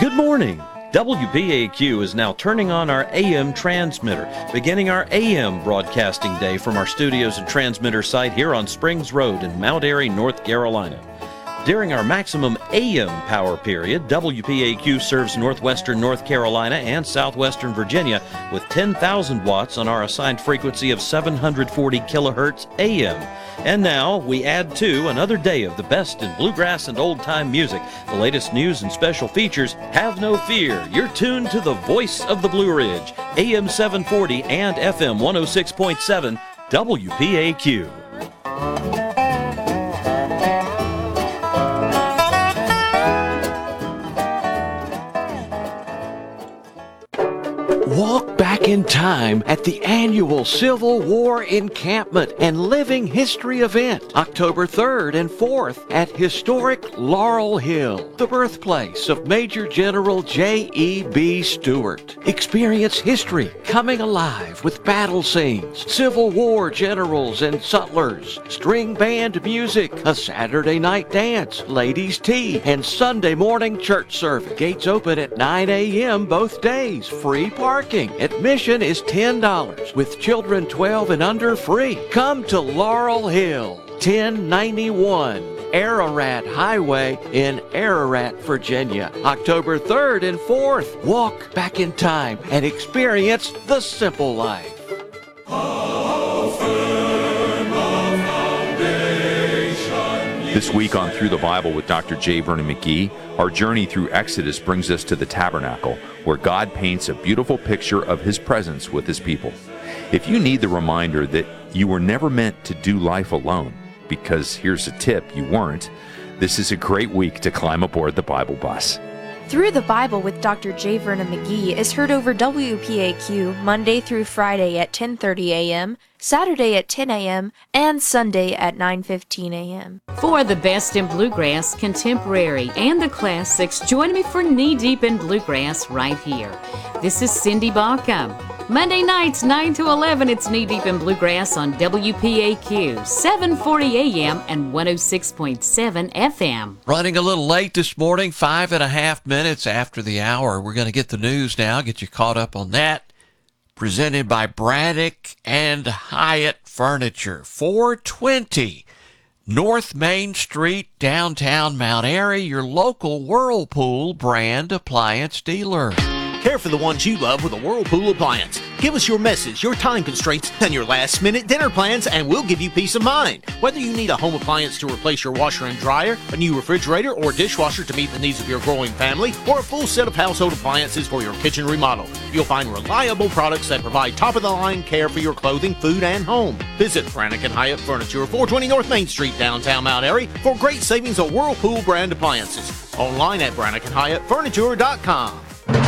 Good morning. WPAQ is now turning on our AM transmitter, beginning our AM broadcasting day from our studios and transmitter site here on Springs Road in Mount Airy, North Carolina. During our maximum AM power period, WPAQ serves northwestern North Carolina and southwestern Virginia with 10,000 watts on our assigned frequency of 740 kilohertz AM. And now we add to another day of the best in bluegrass and old-time music. The latest news and special features. Have no fear. You're tuned to the voice of the Blue Ridge, AM 740 and FM 106.7 WPAQ. Walk back in time at the annual Civil War Encampment and Living History event, October 3rd and 4th at historic Laurel Hill, the birthplace of Major General J.E.B. Stuart. Experience history coming alive with battle scenes, Civil War generals and sutlers, string band music, a Saturday night dance, ladies' tea, and Sunday morning church service. Gates open at 9 a.m. both days. Free parking. Admission is $10, with children 12 and under free. Come to Laurel Hill, 1091 Ararat Highway in Ararat, Virginia, October 3rd and 4th. Walk back in time and experience the simple life. This week on Through the Bible with Dr. J. Vernon McGee, our journey through Exodus brings us to the tabernacle, where God paints a beautiful picture of his presence with his people. If you need the reminder that you were never meant to do life alone, because here's a tip, you weren't, this is a great week to climb aboard the Bible bus. Through the Bible with Dr. J. Vernon McGee is heard over WPAQ Monday through Friday at 10:30 a.m., Saturday at 10 a.m., and Sunday at 9:15 a.m. For the best in bluegrass, contemporary, and the classics, join me for Knee Deep in Bluegrass right here. This is Cindy Baucom. Monday nights, 9 to 11, it's Knee Deep in Bluegrass on WPAQ, 740 AM and 106.7 FM. Running a little late this morning, 5.5 minutes after the hour. We're going to get the news now, get you caught up on that. Presented by Braddock and Hyatt Furniture, 420 North Main Street, downtown Mount Airy, your local Whirlpool brand appliance dealer. Care for the ones you love with a Whirlpool appliance. Give us your message, your time constraints, and your last-minute dinner plans, and we'll give you peace of mind. Whether you need a home appliance to replace your washer and dryer, a new refrigerator or dishwasher to meet the needs of your growing family, or a full set of household appliances for your kitchen remodel, you'll find reliable products that provide top-of-the-line care for your clothing, food, and home. Visit Braddock and Hyatt Furniture, 420 North Main Street, downtown Mount Airy, for great savings on Whirlpool brand appliances. Online at BraddockandHyattFurniture.com.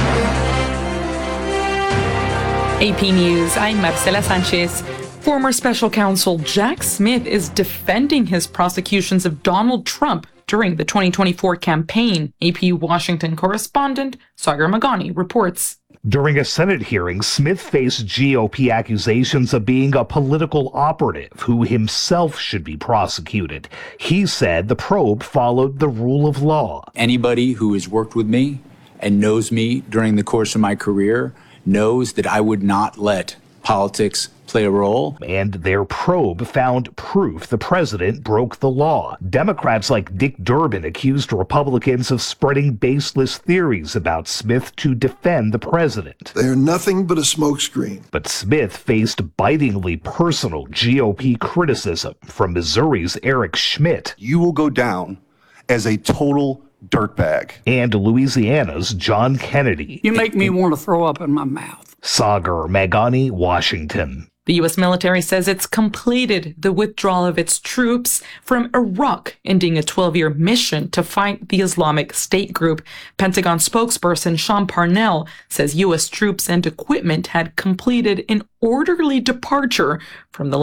AP News, I'm Marcela Sanchez. Former special counsel Jack Smith is defending his prosecutions of Donald Trump during the 2024 campaign. AP Washington correspondent Sagar Magani reports. During a Senate hearing, Smith faced GOP accusations of being a political operative who himself should be prosecuted. He said the probe followed the rule of law. Anybody who has worked with me and knows me during the course of my career knows that I would not let politics play a role. And their probe found proof the president broke the law. Democrats like Dick Durbin accused Republicans of spreading baseless theories about Smith to defend the president. They are nothing but a smokescreen. But Smith faced bitingly personal GOP criticism from Missouri's Eric Schmidt. You will go down as a total dirtbag. And Louisiana's John Kennedy. You make me want to throw up in my mouth. Sagar Magani, Washington. The U.S. military says it's completed the withdrawal of its troops from Iraq, ending a 12-year mission to fight the Islamic State group. Pentagon spokesperson Sean Parnell says U.S. troops and equipment had completed an orderly departure from the